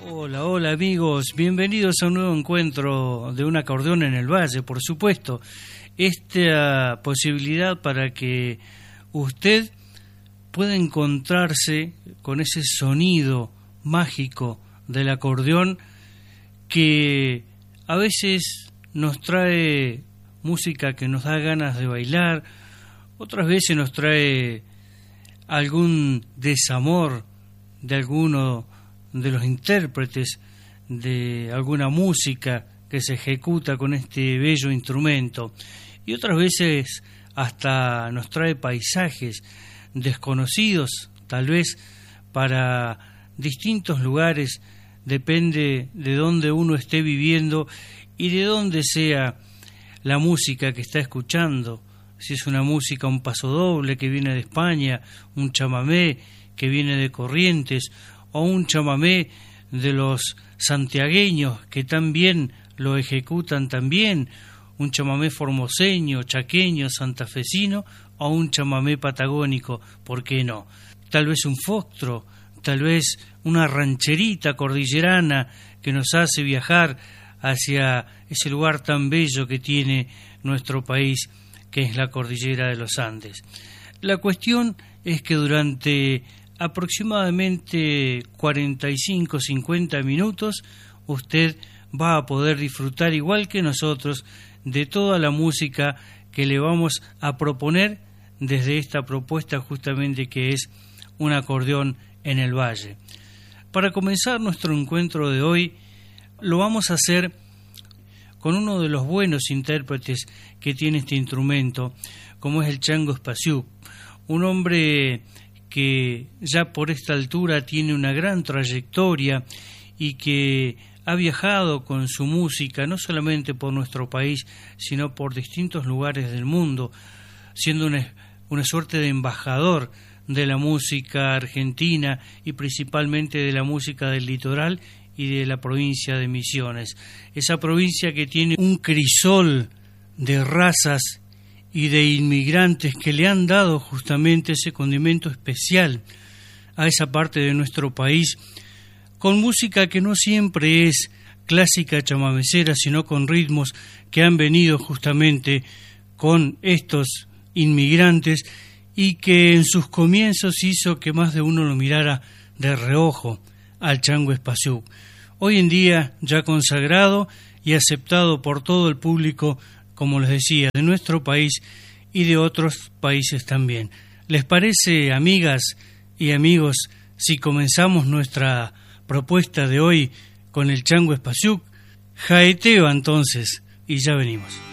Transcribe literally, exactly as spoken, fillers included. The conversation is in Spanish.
Hola, hola amigos, bienvenidos a un nuevo encuentro de un acordeón en el Valle, por supuesto. Esta posibilidad para que usted pueda encontrarse con ese sonido mágico del acordeón que a veces nos trae música que nos da ganas de bailar, otras veces nos trae algún desamor de alguno de los intérpretes de alguna música que se ejecuta con este bello instrumento, y otras veces hasta nos trae paisajes desconocidos, tal vez para distintos lugares, depende de dónde uno esté viviendo y de dónde sea la música que está escuchando, si es una música, un pasodoble que viene de España, un chamamé que viene de Corrientes, o un chamamé de los santiagueños que también lo ejecutan también, un chamamé formoseño, chaqueño, santafesino, o un chamamé patagónico, ¿por qué no? Tal vez un fostro, tal vez una rancherita cordillerana que nos hace viajar hacia ese lugar tan bello que tiene nuestro país, que es la cordillera de los Andes. La cuestión es que durante aproximadamente cuarenta y cinco a cincuenta minutos usted va a poder disfrutar igual que nosotros de toda la música que le vamos a proponer desde esta propuesta justamente que es un acordeón en el Valle. Para comenzar nuestro encuentro de hoy lo vamos a hacer con uno de los buenos intérpretes que tiene este instrumento, como es el Chango Spasiuk, un hombre que ya por esta altura tiene una gran trayectoria y que ha viajado con su música no solamente por nuestro país, sino por distintos lugares del mundo, siendo una, una suerte de embajador de la música argentina y principalmente de la música del litoral y de la provincia de Misiones. Esa provincia que tiene un crisol de razas y de inmigrantes que le han dado justamente ese condimento especial a esa parte de nuestro país, con música que no siempre es clásica chamamecera, sino con ritmos que han venido justamente con estos inmigrantes y que en sus comienzos hizo que más de uno lo mirara de reojo al Chango Spasiuk. Hoy en día ya consagrado y aceptado por todo el público, como les decía, de nuestro país y de otros países también. ¿Les parece, amigas y amigos, si comenzamos nuestra propuesta de hoy con el Chango Spasiuk? Jaeteo entonces, y ya venimos.